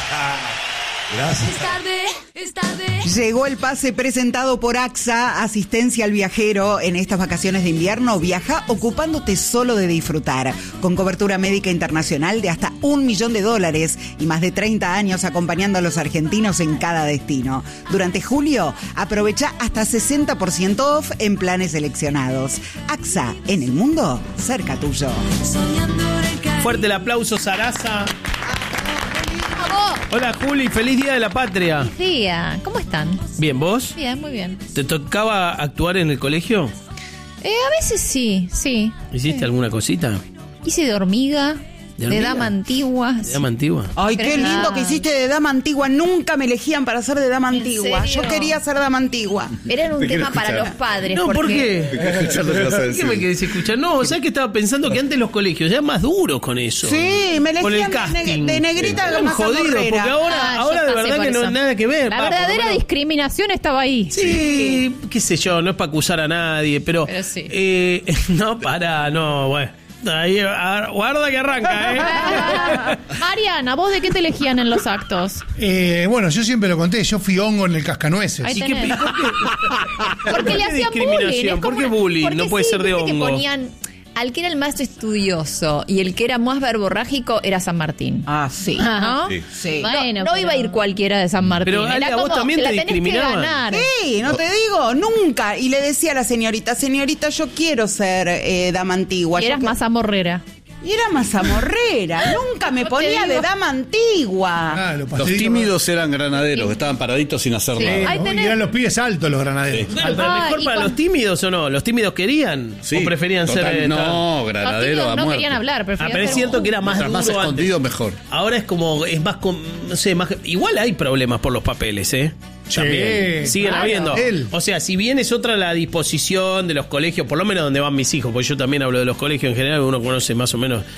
Gracias. Es tarde. Llegó el pase presentado por AXA, asistencia al viajero. En estas vacaciones de invierno, viaja ocupándote solo de disfrutar. Con cobertura médica internacional de hasta $1 millón y más de 30 años acompañando a los argentinos en cada destino. Durante julio, aprovecha hasta 60% off en planes seleccionados. AXA, en el mundo, cerca tuyo. Fuerte el aplauso, Sarasa. Hola, Juli, feliz Día de la Patria. Feliz día, ¿cómo están? Bien, ¿vos? Bien, muy bien. ¿Te tocaba actuar en el colegio? A veces sí. ¿Hiciste alguna cosita? Hice de hormiga, ¿De de hormiga? dama antigua. ¿De dama antigua? Ay, qué lindo que hiciste de dama antigua. Nunca me elegían para ser de dama antigua. serio? Yo quería ser dama antigua. Era un Te quiero tema para escuchar. los padres. No, ¿por porque- qué? Escuchar lo que vas a ¿Por decir. qué me querés escuchar? No, ¿sabes que estaba pensando que antes los colegios eran más duros con eso? Sí, me Con el elegían casting. de negrita Eran más jodidos, porque amorrera. ahora yo de pasé verdad por que no eso. hay nada que ver. La por lo verdadera menos. discriminación estaba ahí. Sí, qué sé yo, no es para acusar a nadie, pero sí. no, bueno. Ahí, guarda que arranca, Mariana, ¿vos de qué te elegían en los actos? Bueno, yo siempre lo conté, yo fui hongo en el Cascanueces. Ahí ¿Y qué, tenés. por qué? Porque le qué hacían discriminación? bullying. es ¿Por como qué una- bullying? porque No puede sí, ser de viste que hongo. ponían al que era el más estudioso y el que era más verborrágico era San Martín. Ah, sí. ¿No? Sí. Sí. Bueno, no iba a ir cualquiera de San Martín. Pero, Ale, Era ¿a vos como, también la te tenés que discriminaban? ganar. Sí, no te digo, nunca. Y le decía a la señorita, yo quiero ser dama antigua. Y Yo eras que- más amorrera. Y era más amorrera. Nunca me ponía digo. de dama antigua. Ah, los Los pastelitos. tímidos eran granaderos, que estaban paraditos sin hacer Sí. nada. Ahí ¿no? tenés- Y eran los pibes altos los granaderos. Bueno, pero mejor y para cuan- los tímidos o no. ¿Los tímidos querían? Sí, ¿O preferían total, ser.? No, Los granadero tímidos a no muerte. querían hablar, Pero preferían es ser cierto que era más Mientras más duro antes. escondido, mejor. Ahora es como, es más, no sé, más. Igual hay problemas por los papeles, ¿eh? Sí, También. Siguen claro. habiendo. Él. O sea, si bien es otra la disposición de los colegios, por lo menos donde van mis hijos, porque yo también hablo de los colegios en general, uno conoce más o menos.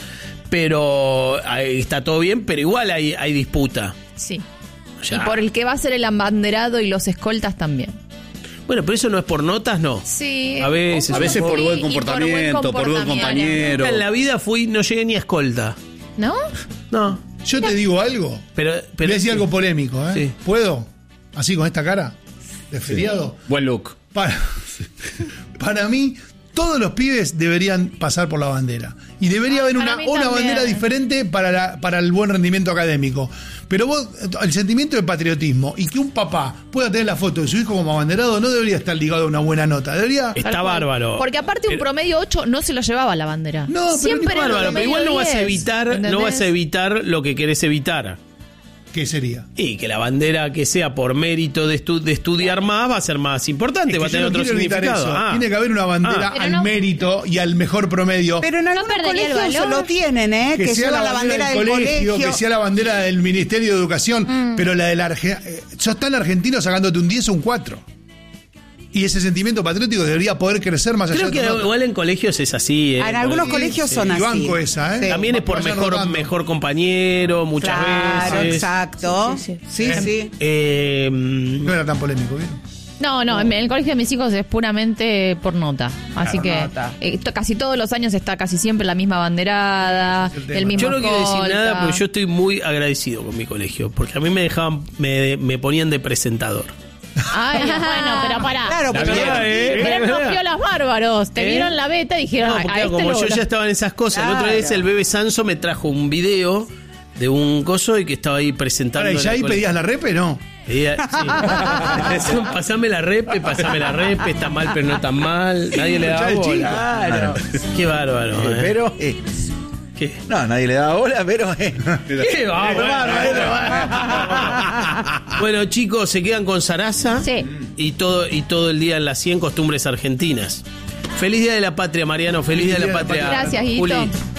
Pero ahí está todo bien, pero igual hay disputa. Sí. Ya. Y por el que va a ser el abanderado y los escoltas también. Bueno, pero eso no es por notas, no. Sí. A veces por buen y comportamiento, por buen compañero. En la vida no llegué ni a escolta. ¿No? No. Yo te digo algo. Pero Voy a decir algo polémico, ¿eh? Sí. ¿Puedo? Así con esta cara de feriado. Buen look. Para mí, todos los pibes deberían pasar por la bandera. Y debería haber para una mí bandera también. diferente para el buen rendimiento académico. Pero vos, el sentimiento de patriotismo y que un papá pueda tener la foto de su hijo como abanderado no debería estar ligado a una buena nota. Debería. Está Tal cual. bárbaro. Porque aparte un Pero- promedio 8 no se lo llevaba la bandera. No, pero siempre no era Bárbaro, un pero igual no vas a 10, evitar, no ¿entendés? vas a evitar lo que querés evitar. ¿Qué sería? Y que la bandera que sea por mérito de estudiar más va a ser más importante, Es va a que yo tener no otro quiero evitar significado. eso. Ah. Tiene que haber una bandera Pero al no- mérito y al mejor promedio. Pero en algunos perdería el colegios valor. lo tienen, ¿eh? Que sea llevan la bandera del colegio. que sea la bandera del Ministerio de Educación, pero la del sos tan argentino sacándote un 10 o un 4. Y ese sentimiento patriótico debería poder crecer más allá Creo que de todo. igual en colegios es así. En algunos colegios son Y así. banco esa, ¿eh? Sí. También es por Vayan mejor, rotando. mejor compañero, muchas Claro, veces. exacto. Sí, Sí. No era tan polémico, ¿bien? No, en el colegio de mis hijos es puramente por nota. Así que nota. casi todos los años está casi siempre la misma banderada, el tema. el mismo Yo no quiero decir escolta. nada, pero yo estoy muy agradecido con mi colegio, porque a mí me dejaban, me ponían de presentador. Ay, bueno, pero pará. Claro, La porque verdad, Eran unos piolas bárbaros. Te ¿Eh? vieron la beta y dijeron, No, "Ay, porque a este como lo- yo ya estaba en esas cosas, la otra Claro. vez el bebé Sanso me trajo un video de un coso y que estaba ahí presentando. Ahora, ¿y ya en el ahí colegio. pedías la repe? No. Pedía- sí. Pasame la repe, está mal pero no tan mal. Nadie le Ya da de chico. bola. Claro. Qué bárbaro. Pero. ¿Qué? No, nadie le daba bola, pero. Qué bárbaro. Bueno, chicos, se quedan con Sarasa Sí. y todo el día en las 100 costumbres argentinas. Feliz Día de la Patria, Mariano. Feliz Día de la Patria. Gracias, Guito. Juli.